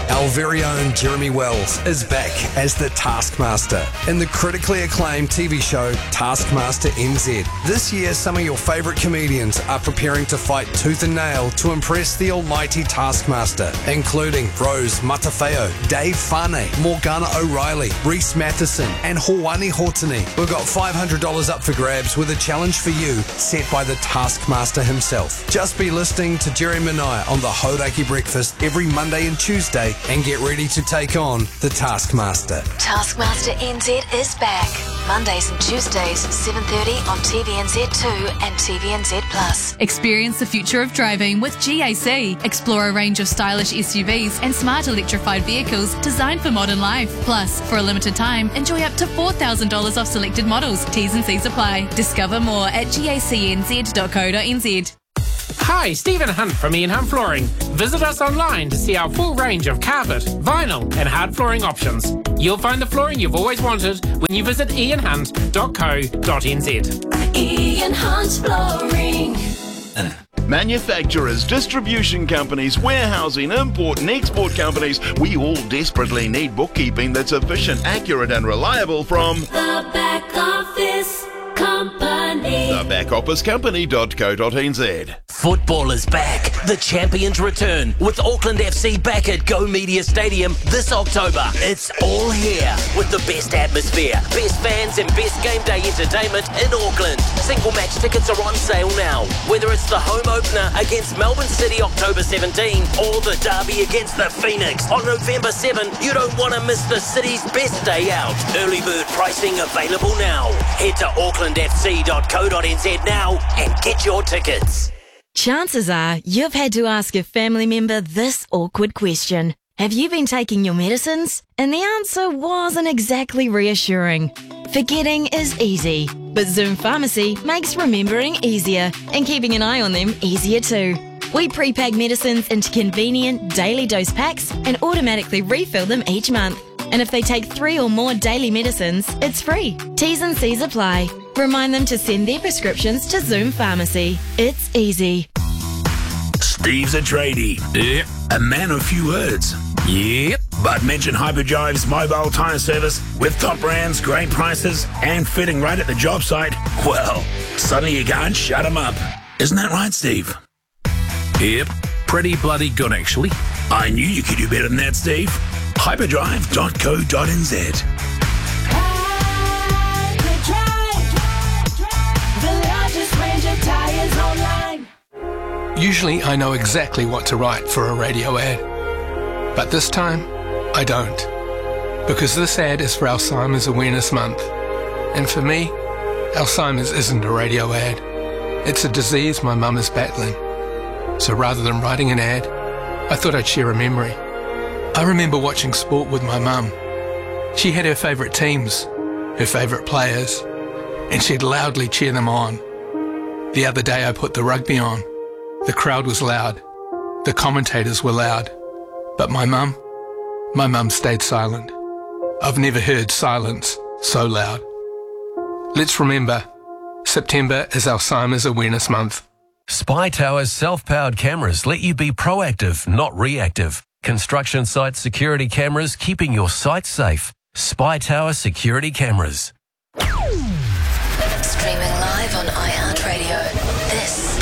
Our very own Jeremy Wells is back as the Taskmaster in the critically acclaimed TV show Taskmaster NZ. This year, some of your favourite comedians are preparing to fight tooth and nail to impress the almighty Taskmaster, including Rose Matafeo, Dave Fane, Morgana O'Reilly, Reese Matheson and Hawani Hortony. We've got $500 up for grabs with a challenge for you set by the Taskmaster himself. Just be listening to Jerry Minaya on the Hodaki Breakfast every Monday and Tuesday and get ready to take on the Taskmaster. Taskmaster NZ is back. Mondays and Tuesdays, 7:30 on TVNZ2 and TVNZ Plus. Experience the future of driving with GAC. Explore a range of stylish SUVs and smart electrified vehicles designed for modern life. Plus, for a limited time, enjoy up to $4,000 off selected models. T's and C's apply. Discover more at gacnz.co.nz. Hi, Stephen Hunt from Ian Hunt Flooring. Visit us online to see our full range of carpet, vinyl and hard flooring options. You'll find the flooring you've always wanted when you visit ianhunt.co.nz. Ian Hunt Flooring. Manufacturers, distribution companies, warehousing, import and export companies, we all desperately need bookkeeping that's efficient, accurate and reliable from The Back Office Company. thebackofficecompany.co.nz. Football is back. The champions return with Auckland FC back at Go Media Stadium this October. It's all here with the best atmosphere, best fans and best game day entertainment in Auckland. Single match tickets are on sale now. Whether it's the home opener against Melbourne City October 17 or the derby against the Phoenix on November 7, you don't want to miss the city's best day out. Early bird pricing available now. Head to aucklandfc.co.nz now and get your tickets. Chances are you've had to ask a family member this awkward question. Have you been taking your medicines? And the answer wasn't exactly reassuring. Forgetting is easy, but Zoom Pharmacy makes remembering easier and keeping an eye on them easier too. We pre-pack medicines into convenient daily dose packs and automatically refill them each month. And if they take 3 or more daily medicines, it's free. T's and C's apply. Remind them to send their prescriptions to Zoom Pharmacy. It's easy. Steve's a tradie. Yep. A man of few words. Yep. But mention Hyperdrive's mobile tyre service with top brands, great prices, and fitting right at the job site. Well, suddenly you can't shut him up. Isn't that right, Steve? Yep. Pretty bloody good, actually. I knew you could do better than that, Steve. Hyperdrive.co.nz. Usually I know exactly what to write for a radio ad, but this time I don't, because this ad is for Alzheimer's Awareness Month, and for me, Alzheimer's isn't a radio ad. It's a disease my mum is battling. So rather than writing an ad, I thought I'd share a memory. I remember watching sport with my mum. She had her favourite teams, her favourite players, and she'd loudly cheer them on. The other day I put the rugby on. The crowd was loud. The commentators were loud. But my mum stayed silent. I've never heard silence so loud. Let's remember, September is Alzheimer's Awareness Month. Spy Tower's self-powered cameras let you be proactive, not reactive. Construction site security cameras keeping your site safe. Spy Tower Security Cameras. Streaming live on iHeartRadio. This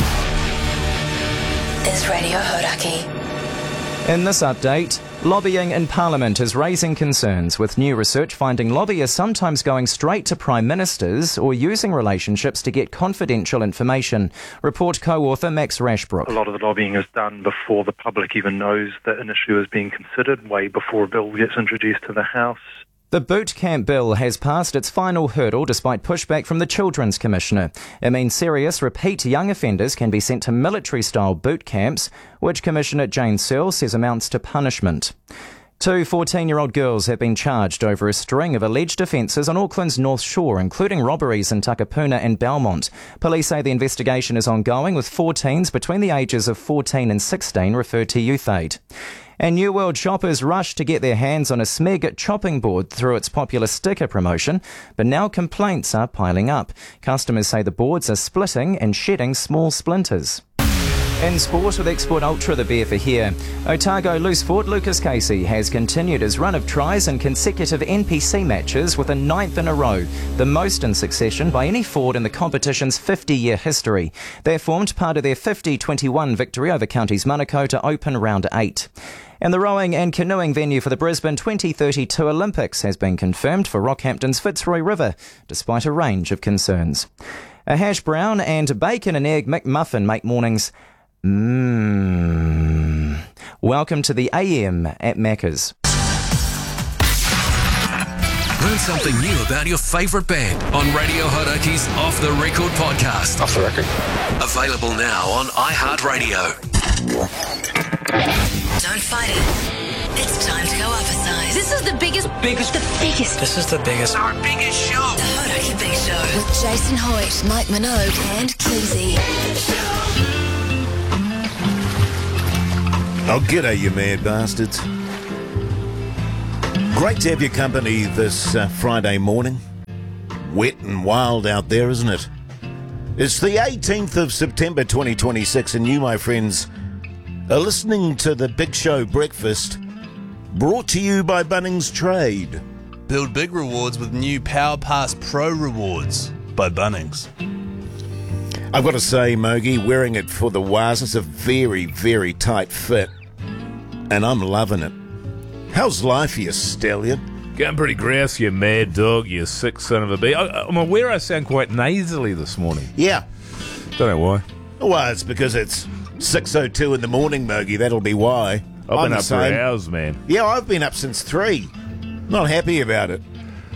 is Radio Hodaki. In this update, lobbying in Parliament is raising concerns, with new research finding lobbyists sometimes going straight to Prime Ministers or using relationships to get confidential information. Report co-author Max Rashbrook. A lot of the lobbying is done before the public even knows that an issue is being considered, way before a bill gets introduced to the House. The Boot Camp Bill has passed its final hurdle despite pushback from the Children's Commissioner. It means serious, repeat young offenders can be sent to military-style boot camps, which Commissioner Jane Searle says amounts to punishment. 2 14-year-old girls have been charged over a string of alleged offences on Auckland's North Shore, including robberies in Takapuna and Belmont. Police say the investigation is ongoing, with 4 teens between the ages of 14 and 16 referred to Youth Aid. And New World shoppers rushed to get their hands on a Smeg chopping board through its popular sticker promotion, but now complaints are piling up. Customers say the boards are splitting and shedding small splinters. In sport with Export Ultra, the beer for here. Otago loose forward Lucas Casey has continued his run of tries in consecutive NPC matches with a 9th in a row, the most in succession by any forward in the competition's 50-year history. They formed part of their 50-21 victory over Counties Manukau to open round 8. And the rowing and canoeing venue for the Brisbane 2032 Olympics has been confirmed for Rockhampton's Fitzroy River, despite a range of concerns. A hash brown and bacon and egg McMuffin make mornings Welcome to the AM at Macca's. Learn something new about your favourite band on Radio Hauraki's Off the Record podcast. Off the record. Available now on iHeartRadio. Don't fight it. It's time to go up a size. This is the biggest. This is the biggest. Our biggest show. The Hauraki Big Show. With Jason Hoyt, Mike Minogue and Keezy. Oh, g'day, you mad bastards. Great to have your company this Friday morning. Wet and wild out there, isn't it? It's the 18th of September 2026, and you, my friends, are listening to the Big Show Breakfast, brought to you by Bunnings Trade. Build big rewards with new Power Pass Pro rewards by Bunnings. I've got to say, Mogi, wearing it for the Waz, it's a very, very tight fit, and I'm loving it. How's life, you stallion? Getting pretty grouse, you mad dog, you sick son of a bee. I'm aware I sound quite nasally this morning. Yeah. Don't know why. Well, it's because it's 6:02 in the morning, Mogi. That'll be why. I've been up for hours, man. Yeah, I've been up since 3. Not happy about it.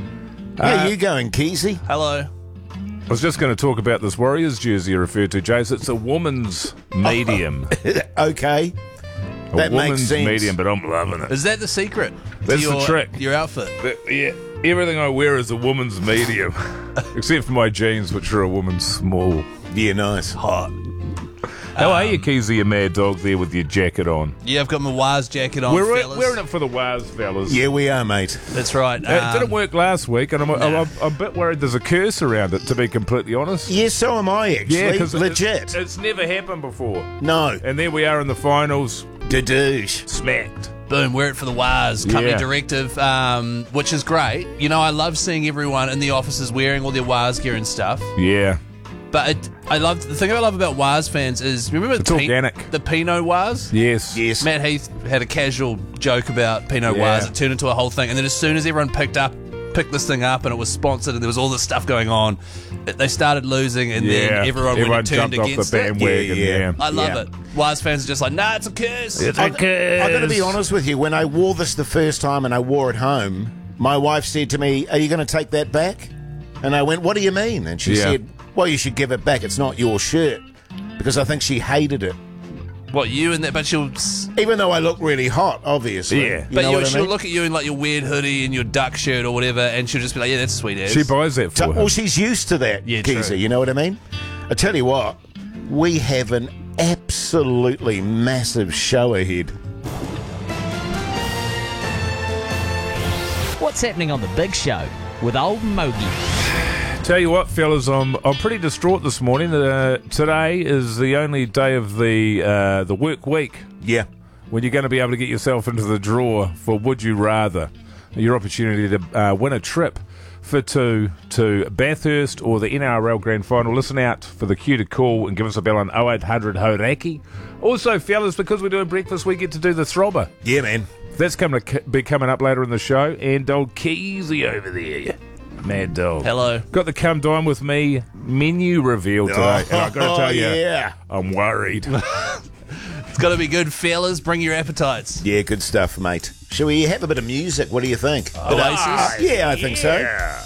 How you going, Keezy? Hello. I was just going to talk about this Warriors jersey you referred to, Jace. It's a woman's medium. Okay. That makes sense. Medium, but I'm loving it. Is that the secret? That's the trick. Your outfit? Yeah. Everything I wear is a woman's medium. Except for my jeans, which are a woman's small. Yeah, nice. Hot. How are you, Keezy, you mad dog, there with your jacket on? Yeah, I've got my Waz jacket on, fellas. We're in it for the Waz, fellas. Yeah, we are, mate. That's right. It didn't work last week, and I'm a bit worried there's a curse around it, to be completely honest. Yeah, so am I, actually. Yeah, because legit. It's never happened before. No. And there we are in the finals. Dadoosh. Smacked. Boom, we're it for the Waz company directive, which is great. You know, I love seeing everyone in the offices wearing all their Waz gear and stuff. Yeah. But the thing I love about Waz fans is, remember it's organic. The Pinot Waz? Yes. Matt Heath had a casual joke about Pinot Waz. It turned into a whole thing. And then as soon as everyone picked this thing up and it was sponsored and there was all this stuff going on, they started losing and then everyone turned jumped against off the bandwagon. it. I love it. Waz fans are just like, nah, it's a curse. It's a curse. I'm going to be honest with you. When I wore this the first time and I wore it home, my wife said to me, are you going to take that back? And I went, what do you mean? And she said, well, you should give it back. It's not your shirt. Because I think she hated it. What, you and that? But she'll... Even though I look really hot, obviously. Yeah. She'll look at you in like your weird hoodie and your duck shirt or whatever, and she'll just be like, yeah, that's sweet ass. She buys that for her. Well, she's used to that, Keezy, you know what I mean? I tell you what, we have an absolutely massive show ahead. What's happening on the Big Show with old Mogi? Tell you what, fellas, I'm pretty distraught this morning. Today is the only day of the work week. Yeah. When you're going to be able to get yourself into the draw for Would You Rather, your opportunity to win a trip for two to Bathurst or the NRL Grand Final. Listen out for the cue to call and give us a bell on 0800 Hauraki. Also, fellas, because we're doing breakfast, we get to do the throbber. Yeah, man. That's going to be coming up later in the show. And old Keezy over there. Mad dog. Hello. Got the come dine with me menu reveal today. And I've got to tell you, I'm worried. It's got to be good, fellas. Bring your appetites. Yeah, good stuff, mate. Shall we have a bit of music? What do you think? Oasis? Yeah, I think so.